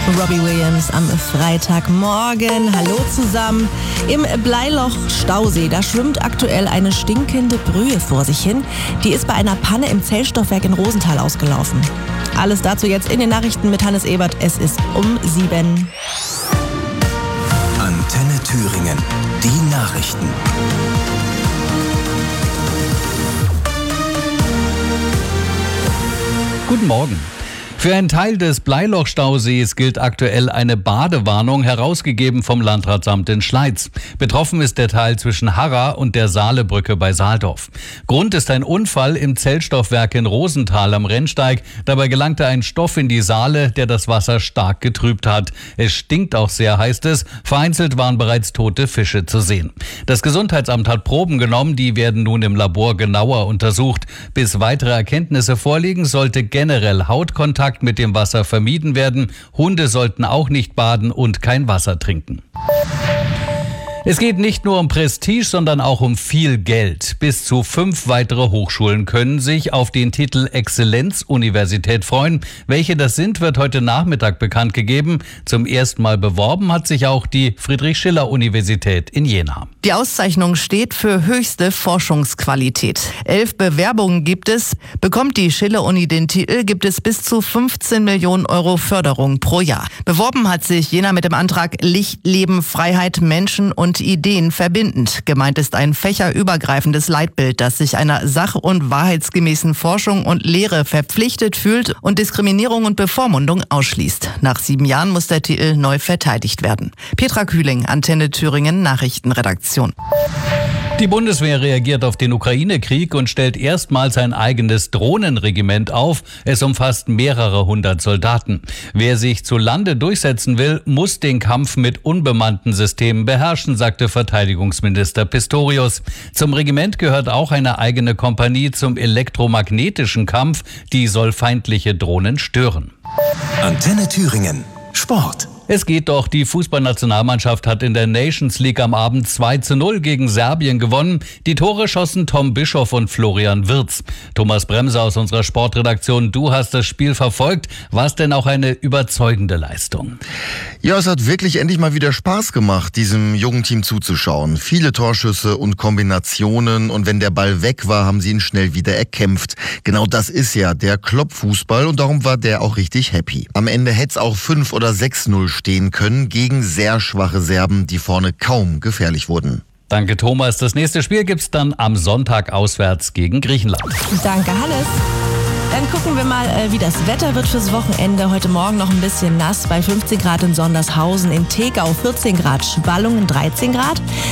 Robbie Williams am Freitagmorgen. Hallo zusammen. Im Bleiloch-Stausee, da schwimmt aktuell eine stinkende Brühe vor sich hin. Die ist bei einer Panne im Zellstoffwerk in Rosenthal ausgelaufen. Alles dazu jetzt in den Nachrichten mit Hannes Ebert. Es ist um 7. Antenne Thüringen. Die Nachrichten. Guten Morgen. Für einen Teil des Bleiloch-Stausees gilt aktuell eine Badewarnung, herausgegeben vom Landratsamt in Schleiz. Betroffen ist der Teil zwischen Harra und der Saalebrücke bei Saaldorf. Grund ist ein Unfall im Zellstoffwerk in Rosenthal am Rennsteig. Dabei gelangte ein Stoff in die Saale, der das Wasser stark getrübt hat. Es stinkt auch sehr, heißt es. Vereinzelt waren bereits tote Fische zu sehen. Das Gesundheitsamt hat Proben genommen, die werden nun im Labor genauer untersucht. Bis weitere Erkenntnisse vorliegen, sollte generell Hautkontakt mit dem Wasser vermieden werden. Hunde sollten auch nicht baden und kein Wasser trinken. Es geht nicht nur um Prestige, sondern auch um viel Geld. Bis zu 5 weitere Hochschulen können sich auf den Titel Exzellenzuniversität freuen. Welche das sind, wird heute Nachmittag bekannt gegeben. Zum ersten Mal beworben hat sich auch die Friedrich-Schiller-Universität in Jena. Die Auszeichnung steht für höchste Forschungsqualität. 11 Bewerbungen gibt es. Bekommt die Schiller-Uni den Titel, gibt es bis zu 15 Millionen Euro Förderung pro Jahr. Beworben hat sich Jena mit dem Antrag Licht, Leben, Freiheit, Menschen und Ideen verbindend. Gemeint ist ein fächerübergreifendes Leitbild, das sich einer sach- und wahrheitsgemäßen Forschung und Lehre verpflichtet fühlt und Diskriminierung und Bevormundung ausschließt. Nach 7 Jahren muss der Titel neu verteidigt werden. Petra Kühling, Antenne Thüringen, Nachrichtenredaktion. Die Bundeswehr reagiert auf den Ukraine-Krieg und stellt erstmals ein eigenes Drohnenregiment auf. Es umfasst mehrere 100 Soldaten. Wer sich zu Lande durchsetzen will, muss den Kampf mit unbemannten Systemen beherrschen, sagte Verteidigungsminister Pistorius. Zum Regiment gehört auch eine eigene Kompanie zum elektromagnetischen Kampf. Die soll feindliche Drohnen stören. Antenne Thüringen. Sport. Es geht doch, die Fußballnationalmannschaft hat in der Nations League am Abend 2:0 gegen Serbien gewonnen. Die Tore schossen Tom Bischoff und Florian Wirtz. Thomas Bremser aus unserer Sportredaktion, du hast das Spiel verfolgt. War es denn auch eine überzeugende Leistung? Ja, es hat wirklich endlich mal wieder Spaß gemacht, diesem jungen Team zuzuschauen. Viele Torschüsse und Kombinationen, und wenn der Ball weg war, haben sie ihn schnell wieder erkämpft. Genau das ist ja der Klopp-Fußball, und darum war der auch richtig happy. Am Ende hätte es auch 5 oder 6:0 stehen können gegen sehr schwache Serben, die vorne kaum gefährlich wurden. Danke, Thomas. Das nächste Spiel gibt's dann am Sonntag auswärts gegen Griechenland. Danke, Hannes. Dann gucken wir mal, wie das Wetter wird fürs Wochenende. Heute Morgen noch ein bisschen nass bei 15 Grad in Sondershausen, in Tegau 14 Grad, Schwallungen 13 Grad.